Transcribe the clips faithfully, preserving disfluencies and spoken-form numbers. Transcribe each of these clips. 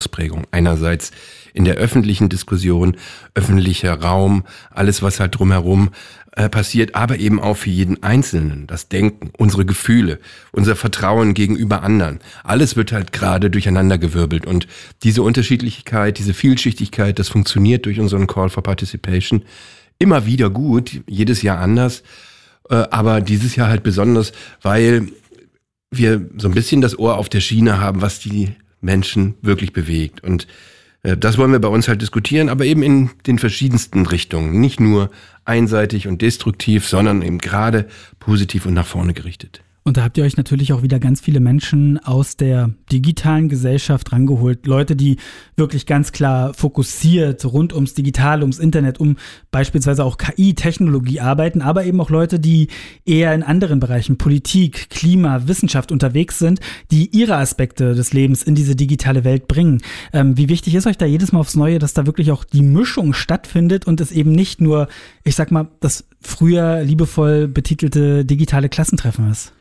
Ausprägung. Einerseits in der öffentlichen Diskussion, öffentlicher Raum, alles, was halt drumherum äh, passiert, aber eben auch für jeden Einzelnen. Das Denken, unsere Gefühle, unser Vertrauen gegenüber anderen. Alles wird halt gerade durcheinandergewirbelt. Und diese Unterschiedlichkeit, diese Vielschichtigkeit, das funktioniert durch unseren Call for Participation immer wieder gut, jedes Jahr anders. Äh, aber dieses Jahr halt besonders, weil wir so ein bisschen das Ohr auf der Schiene haben, was die Menschen wirklich bewegt. Und äh, das wollen wir bei uns halt diskutieren, aber eben in den verschiedensten Richtungen. Nicht nur einseitig und destruktiv, sondern eben gerade positiv und nach vorne gerichtet. Und da habt ihr euch natürlich auch wieder ganz viele Menschen aus der digitalen Gesellschaft rangeholt. Leute, die wirklich ganz klar fokussiert rund ums Digitale, ums Internet, um beispielsweise auch K I-Technologie arbeiten, aber eben auch Leute, die eher in anderen Bereichen, Politik, Klima, Wissenschaft unterwegs sind, die ihre Aspekte des Lebens in diese digitale Welt bringen. Ähm, wie wichtig ist euch da jedes Mal aufs Neue, dass da wirklich auch die Mischung stattfindet und es eben nicht nur, ich sag mal, das früher liebevoll betitelte digitale Klassentreffen ist?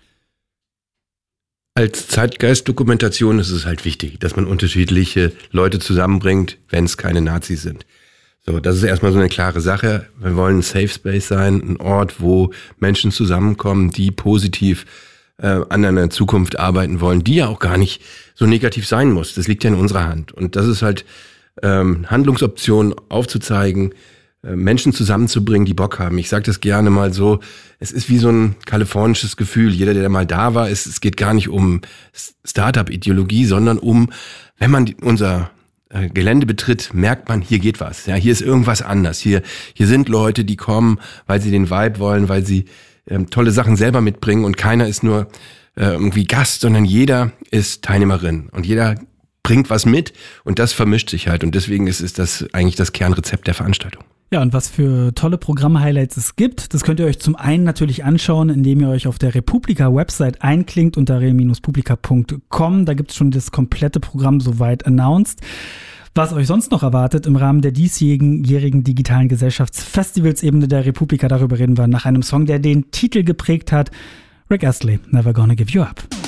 Als Zeitgeist-Dokumentation ist es halt wichtig, dass man unterschiedliche Leute zusammenbringt, wenn es keine Nazis sind. So, das ist erstmal so eine klare Sache. Wir wollen ein Safe Space sein, ein Ort, wo Menschen zusammenkommen, die positiv äh, an einer Zukunft arbeiten wollen, die ja auch gar nicht so negativ sein muss. Das liegt ja in unserer Hand. Und das ist halt ähm, Handlungsoptionen aufzuzeigen, äh, Menschen zusammenzubringen, die Bock haben. Ich sage das gerne mal so, es ist wie so ein kalifornisches Gefühl. Jeder, der mal da war, ist, es geht gar nicht um Startup-Ideologie, sondern um, wenn man die, unser äh, Gelände betritt, merkt man, hier geht was. Ja, hier ist irgendwas anders. Hier, hier sind Leute, die kommen, weil sie den Vibe wollen, weil sie ähm, tolle Sachen selber mitbringen und keiner ist nur äh, irgendwie Gast, sondern jeder ist Teilnehmerin und jeder bringt was mit und das vermischt sich halt und deswegen ist, ist das eigentlich das Kernrezept der Veranstaltung. Ja, und was für tolle Programm-Highlights es gibt, das könnt ihr euch zum einen natürlich anschauen, indem ihr euch auf der Republika-Website einklingt unter re Bindestrich publika Punkt com. Da gibt es schon das komplette Programm soweit announced. Was euch sonst noch erwartet im Rahmen der diesjährigen digitalen Gesellschaftsfestivalsebene der Republika, darüber reden wir nach einem Song, der den Titel geprägt hat. Rick Astley, Never Gonna Give You Up.